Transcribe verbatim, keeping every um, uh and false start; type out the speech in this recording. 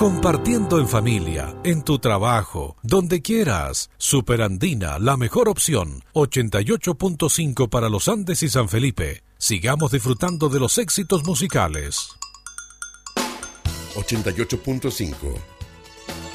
Compartiendo en familia, en tu trabajo, donde quieras. Superandina, la mejor opción. ochenta y ocho punto cinco para los Andes y San Felipe. Sigamos disfrutando de los éxitos musicales. ochenta y ocho punto cinco